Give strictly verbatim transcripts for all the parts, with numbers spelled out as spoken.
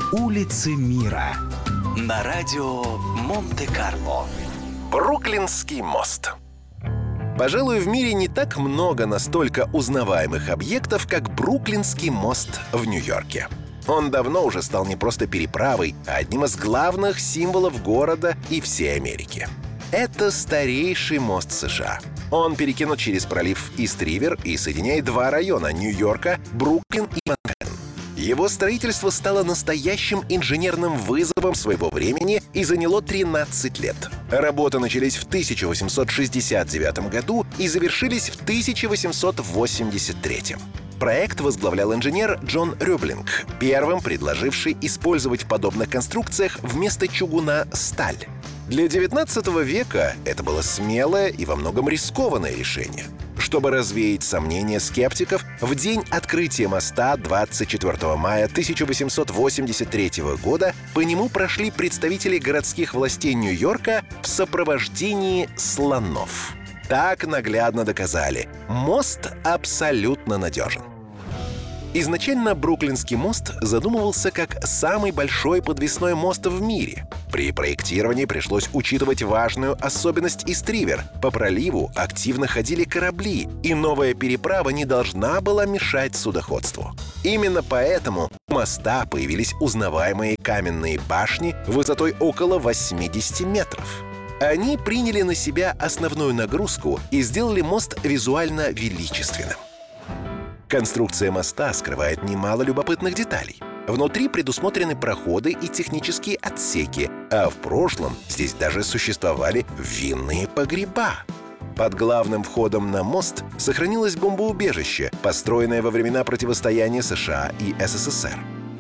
Улицы мира на радио Монте-Карло. Бруклинский мост. Пожалуй, в мире не так много настолько узнаваемых объектов, как Бруклинский мост в Нью-Йорке. Он давно уже стал не просто переправой, а одним из главных символов города и всей Америки. Это старейший мост США. Он перекинут через пролив Ист-Ривер и соединяет два района Нью-Йорка, Бруклин и Манхэттен. Его строительство стало настоящим инженерным вызовом своего времени и заняло тринадцать лет. Работы начались в тысяча восемьсот шестьдесят девятом году и завершились в тысяча восемьсот восемьдесят третьем. Проект возглавлял инженер Джон Рёблинг, первым предложивший использовать в подобных конструкциях вместо чугуна сталь. Для девятнадцатого века это было смелое и во многом рискованное решение. Чтобы развеять сомнения скептиков, в день открытия моста двадцать четвёртого мая тысяча восемьсот восемьдесят третьего года по нему прошли представители городских властей Нью-Йорка в сопровождении слонов. Так наглядно доказали – мост абсолютно надежен. Изначально Бруклинский мост задумывался как самый большой подвесной мост в мире. При проектировании пришлось учитывать важную особенность Ист-Ривер. По проливу активно ходили корабли, и новая переправа не должна была мешать судоходству. Именно поэтому у моста появились узнаваемые каменные башни высотой около восемьдесят метров. Они приняли на себя основную нагрузку и сделали мост визуально величественным. Конструкция моста скрывает немало любопытных деталей. Внутри предусмотрены проходы и технические отсеки, а в прошлом здесь даже существовали винные погреба. Под главным входом на мост сохранилось бомбоубежище, построенное во времена противостояния США и СССР.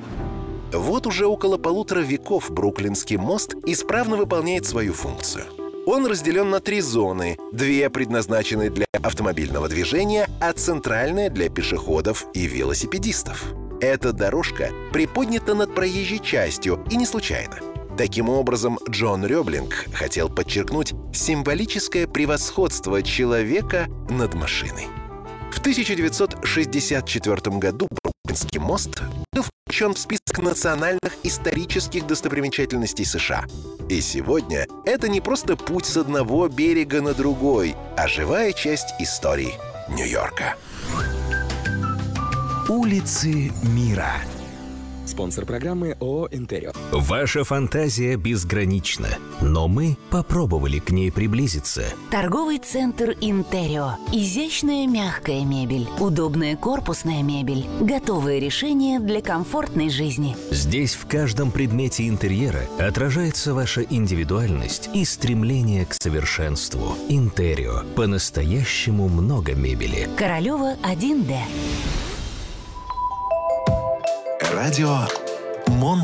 Вот уже около полутора веков Бруклинский мост исправно выполняет свою функцию. Он разделен на три зоны. Две предназначены для автомобильного движения, а центральная — для пешеходов и велосипедистов. Эта дорожка приподнята над проезжей частью, и не случайно. Таким образом, Джон Рёблинг хотел подчеркнуть символическое превосходство человека над машиной. В тысяча девятьсот шестьдесят четвёртом году Бруклинский мост был включен в список национальных исторических достопримечательностей США. И сегодня это не просто путь с одного берега на другой, а живая часть истории Нью-Йорка. Улицы мира. Спонсор программы ООО «Интерио». Ваша фантазия безгранична, но мы попробовали к ней приблизиться. Торговый центр «Интерио». Изящная мягкая мебель, удобная корпусная мебель, готовые решения для комфортной жизни. Здесь в каждом предмете интерьера отражается ваша индивидуальность и стремление к совершенству. «Интерио». По-настоящему много мебели. Королева один Д. Радио Мон